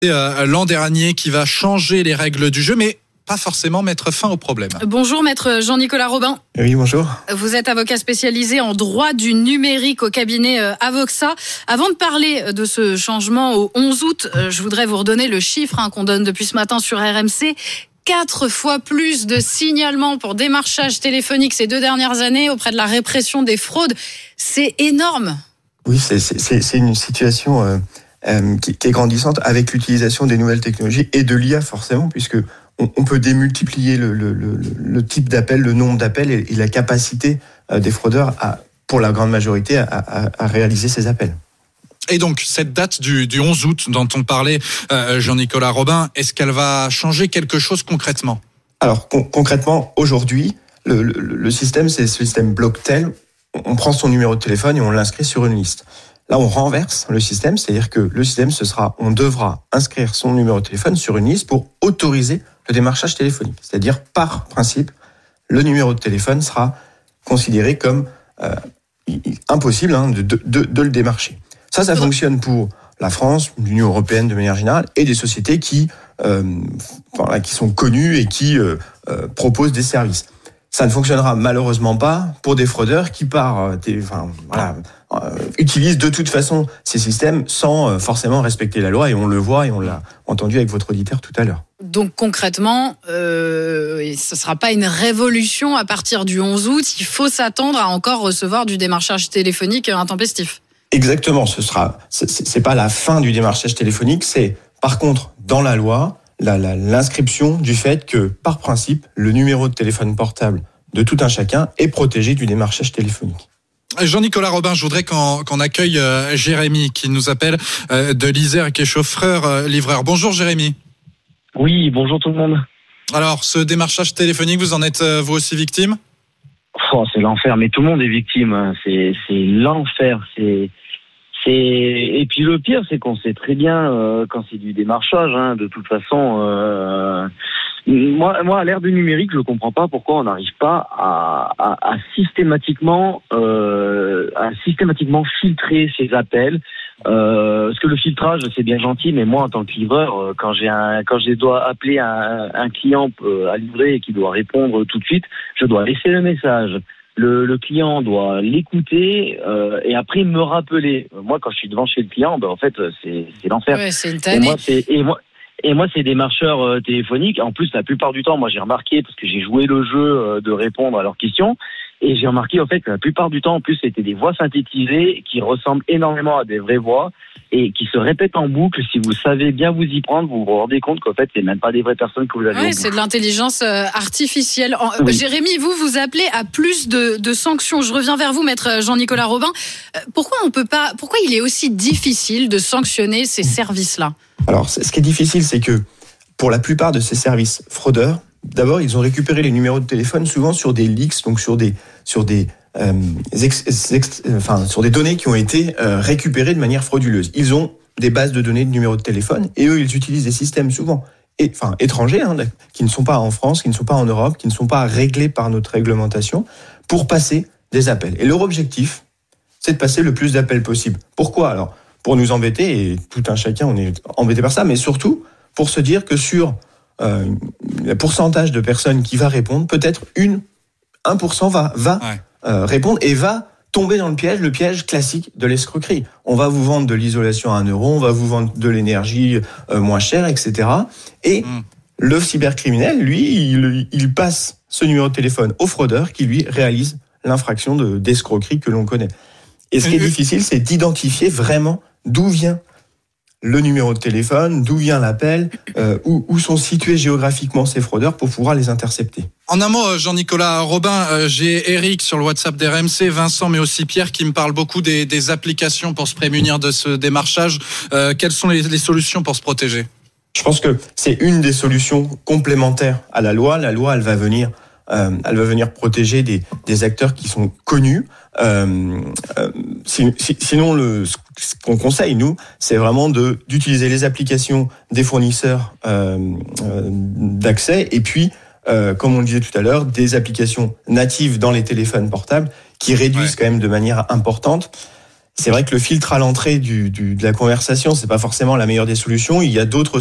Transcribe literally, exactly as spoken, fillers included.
Euh, l'an dernier qui va changer les règles du jeu, mais pas forcément mettre fin au problème. Bonjour maître Jean-Nicolas Robin. Oui, bonjour. Vous êtes avocat spécialisé en droit du numérique au cabinet Avoxa. Avant de parler de ce changement au onze août, je voudrais vous redonner le chiffre hein, qu'on donne depuis ce matin sur R M C. Quatre fois plus de signalements pour démarchage téléphonique ces deux dernières années auprès de la répression des fraudes. C'est énorme. Oui, c'est, c'est, c'est une situation euh, euh, qui, qui est grandissante avec l'utilisation des nouvelles technologies et de l'I A forcément, puisque on, on peut démultiplier le, le, le, le type d'appel, le nombre d'appels et, et la capacité euh, des fraudeurs, à, pour la grande majorité, à, à, à réaliser ces appels. Et donc, cette date du, du onze août dont on parlait, euh, Jean-Nicolas Robin, est-ce qu'elle va changer quelque chose concrètement ? Alors, con- concrètement, aujourd'hui, le, le, le système, c'est le système Blocktel. On prend son numéro de téléphone et on l'inscrit sur une liste. Là, on renverse le système, c'est-à-dire que le système, ce sera, on devra inscrire son numéro de téléphone sur une liste pour autoriser le démarchage téléphonique. C'est-à-dire, par principe, le numéro de téléphone sera considéré comme euh, impossible hein, de, de, de, de le démarcher. Ça, ça fonctionne pour la France, l'Union européenne de manière générale, et des sociétés qui, euh, voilà, qui sont connues et qui euh, euh, proposent des services. Ça ne fonctionnera malheureusement pas pour des fraudeurs qui, par, des, enfin, voilà, euh, utilisent de toute façon ces systèmes sans euh, forcément respecter la loi, et on le voit et on l'a entendu avec votre auditeur tout à l'heure. Donc concrètement, euh, ce ne sera pas une révolution à partir du onze août. Il faut s'attendre à encore recevoir du démarchage téléphonique intempestif. Exactement, ce sera, c'est, c'est pas la fin du démarchage téléphonique, c'est par contre dans la loi la, la, l'inscription du fait que par principe le numéro de téléphone portable de tout un chacun est protégé du démarchage téléphonique. Jean-Nicolas Robin, je voudrais qu'on, qu'on accueille euh, Jérémy qui nous appelle euh, de l'Isère et qui est chauffeur euh, livreur. Bonjour Jérémy. Oui, bonjour tout le monde. Alors, ce démarchage téléphonique, vous en êtes euh, vous aussi victime ? Oh, c'est l'enfer, mais tout le monde est victime. C'est, c'est l'enfer. C'est, c'est et puis le pire, c'est qu'on sait très bien euh, quand c'est du démarchage. Hein, de toute façon, euh, moi, moi, à l'ère du numérique, je comprends pas pourquoi on n'arrive pas à, à, à systématiquement, euh, à systématiquement filtrer ces appels. Euh, parce que le filtrage, c'est bien gentil, mais moi, en tant que livreur, quand j'ai un, quand je dois appeler un, un client à livrer et qui doit répondre tout de suite, je dois laisser le message. Le, le client doit l'écouter euh, et après me rappeler. Moi, quand je suis devant chez le client, ben en fait, c'est, c'est l'enfer. Ouais, c'est une et tannée. moi, c'est et moi. Et moi, c'est des marcheurs euh, téléphoniques. En plus, la plupart du temps, moi, j'ai remarqué, parce que j'ai joué le jeu euh, de répondre à leurs questions, et j'ai remarqué, en fait, que la plupart du temps, en plus, c'était des voix synthétisées qui ressemblent énormément à des vraies voix et qui se répètent en boucle. Si vous savez bien vous y prendre, vous vous rendez compte qu'en fait, c'est même pas des vraies personnes que vous avez. Oui, c'est de l'intelligence artificielle. Oui. Jérémy, vous, vous appelez à plus de, de sanctions. Je reviens vers vous, maître Jean-Nicolas Robin. Pourquoi on peut pas, pourquoi il est aussi difficile de sanctionner ces services-là ? Alors, ce qui est difficile, c'est que pour la plupart de ces services fraudeurs, d'abord, ils ont récupéré les numéros de téléphone souvent sur des leaks, donc sur des sur des euh, ex, ex, enfin sur des données qui ont été euh, récupérées de manière frauduleuse. Ils ont des bases de données de numéros de téléphone et eux, ils utilisent des systèmes souvent, et, enfin étrangers, hein, qui ne sont pas en France, qui ne sont pas en Europe, qui ne sont pas réglés par notre réglementation, pour passer des appels. Et leur objectif, c'est de passer le plus d'appels possible. Pourquoi alors ? Pour nous embêter, et tout un chacun, on est embêté par ça, mais surtout pour se dire que sur euh, le pourcentage de personnes qui va répondre, peut-être une, un pour cent va, va ouais. euh, répondre et va tomber dans le piège, le piège classique de l'escroquerie. On va vous vendre de l'isolation à un euro, on va vous vendre de l'énergie euh, moins chère, et cetera. Et mmh. le cybercriminel, lui, il, il passe ce numéro de téléphone au fraudeur qui, lui, réalise l'infraction de, d'escroquerie que l'on connaît. Et ce qui est difficile, c'est d'identifier vraiment d'où vient le numéro de téléphone, d'où vient l'appel, euh, où, où sont situés géographiquement ces fraudeurs pour pouvoir les intercepter. En un mot, Jean-Nicolas Robin, euh, j'ai Eric sur le WhatsApp d'R M C, Vincent, mais aussi Pierre qui me parle beaucoup des, des applications pour se prémunir de ce démarchage. Euh, quelles sont les, les solutions pour se protéger ? Je pense que c'est une des solutions complémentaires à la loi. La loi, elle va venir, euh, elle va venir protéger des, des acteurs qui sont connus. Euh, euh, si, si, sinon, le, ce qu'on conseille, nous, c'est vraiment de, d'utiliser les applications des fournisseurs euh, euh, d'accès et puis, euh, comme on le disait tout à l'heure, des applications natives dans les téléphones portables qui réduisent ouais. quand même de manière importante C'est vrai que le filtre à l'entrée du, du, de la conversation, c'est pas forcément la meilleure des solutions. Il y a d'autres